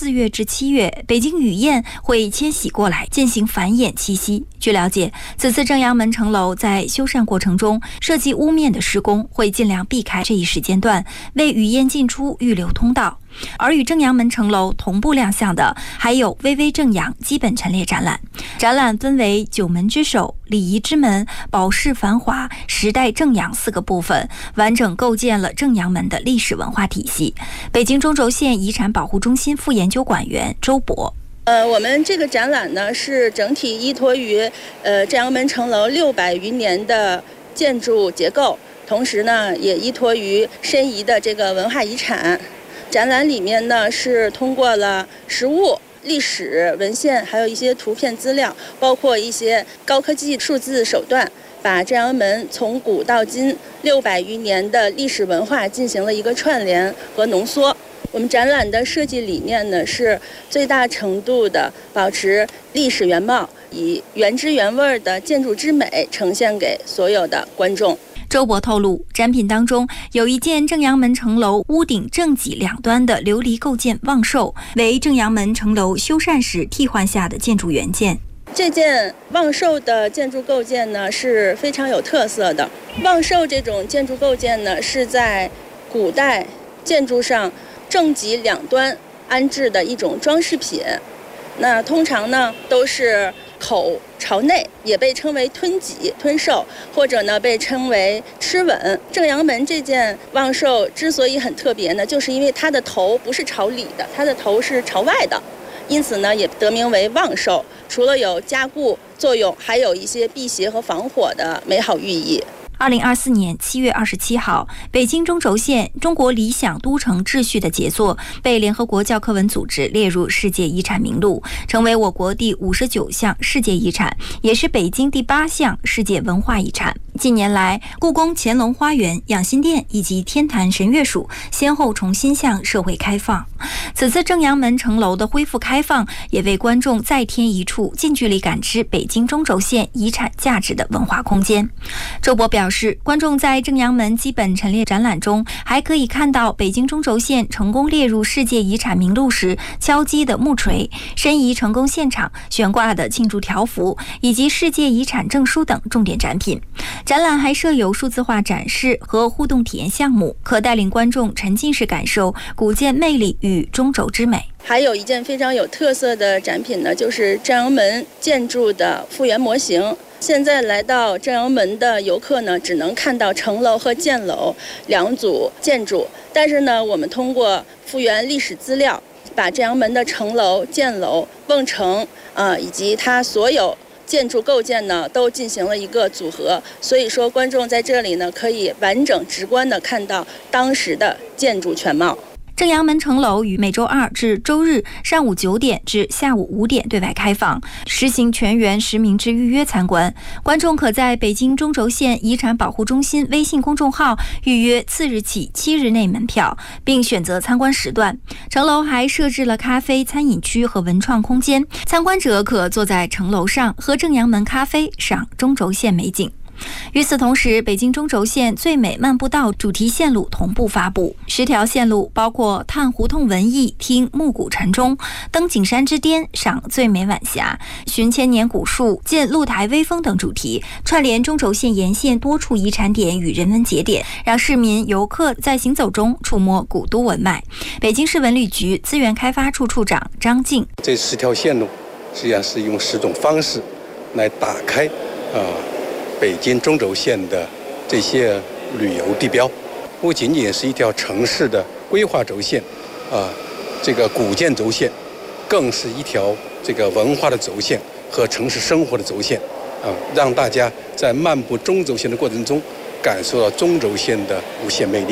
4月至7月，北京雨燕会迁徙过来进行繁衍栖息。据了解，此次正阳门城楼在修缮过程中涉及屋面的施工，会尽量避开这一时间段，为雨燕进出预留通道。而与正阳门城楼同步亮相的还有巍巍正阳基本陈列展览。展览分为九门之首、礼仪之门、宝饰繁华、时代正阳4个部分，完整构建了正阳门的历史文化体系。北京中轴线遗产保护中心副研究馆员周博。 我们这个展览呢是整体依托于正阳门城楼600余年的建筑结构，同时呢也依托于申遗的这个文化遗产。展览里面呢是通过了实物、历史文献，还有一些图片资料，包括一些高科技数字手段，把正阳门从古到今600余年的历史文化进行了一个串联和浓缩。我们展览的设计理念呢是最大程度的保持历史原貌，以原汁原味的建筑之美呈现给所有的观众。 周博透露，展品当中有一件正阳门城楼屋顶正脊两端的琉璃构件望寿，为正阳门城楼修缮时替换下的建筑原件。 这件望寿的建筑构件呢是非常有特色的。望寿这种建筑构件呢是在古代建筑上正脊两端安置的一种装饰品。那通常呢都是口朝内，也被称为吞脊、吞寿，或者呢被称为螭吻。正阳门这件望寿之所以很特别呢，就是因为它的头不是朝里的，它的头是朝外的，因此呢也得名为望寿。除了有加固作用，还有一些辟邪和防火的美好寓意。 2024年7月27号，北京中轴线中国理想都城秩序的杰作被联合国教科文组织列入世界遗产名录，成为我国第59项世界遗产，也是北京第8项世界文化遗产。近年来，故宫乾隆花园、养心殿以及天坛神乐署先后重新向社会开放。此次正阳门城楼的恢复开放，也为观众再添一处近距离感知北京中轴线遗产价值的文化空间。周博表示，观众在正阳门基本陈列展览中还可以看到北京中轴线成功列入世界遗产名录时敲击的木锤、申遗成功现场悬挂的庆祝条幅以及世界遗产证书等重点展品。展览还设有数字化展示和互动体验项目，可带领观众沉浸式感受古建魅力与中轴之美。 还有一件非常有特色的展品呢，就是正阳门建筑的复原模型。现在来到正阳门的游客呢，只能看到城楼和箭楼两组建筑，但是呢，我们通过复原历史资料，把正阳门的城楼、箭楼、瓮城以及它所有建筑构件呢，都进行了一个组合，所以说观众在这里呢，可以完整直观地看到当时的建筑全貌。 正阳门城楼于每周2至周日上午9点至下午5点对外开放，实行全员实名制预约参观。观众可在北京中轴线遗产保护中心微信公众号预约次日起7日内门票，并选择参观时段。城楼还设置了咖啡餐饮区和文创空间，参观者可坐在城楼上喝正阳门咖啡，赏中轴线美景。与此同时，北京中轴线最美漫步道主题线路同步发布，10条线路包括探胡同文艺、听暮鼓晨钟、登景山之巅、赏最美晚霞、寻千年古树、见露台微风等主题，串联中轴线沿线多处遗产点与人文节点，让市民游客在行走中触摸古都文脉。北京市文旅局资源开发处处长张静： 这10条线路实际上是用10种方式来打开北京中轴线的这些旅游地标，不仅仅是一条城市的规划轴线，这个古建轴线，更是一条这个文化的轴线和城市生活的轴线，让大家在漫步中轴线的过程中，感受到中轴线的无限魅力。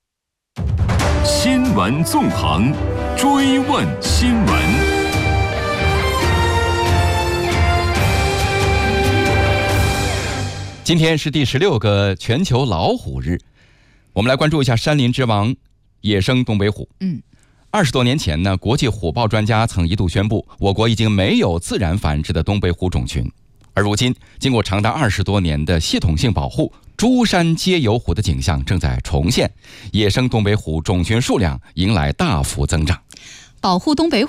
新闻纵横，追问新闻。 今天是第16个全球老虎日，我们来关注一下山林之王野生东北虎。20多年前呢，国际虎豹专家曾一度宣布，我国已经没有自然繁殖的东北虎种群。而如今，经过长达20多年的系统性保护，诸山皆有虎的景象正在重现，野生东北虎种群数量迎来大幅增长。 保护东北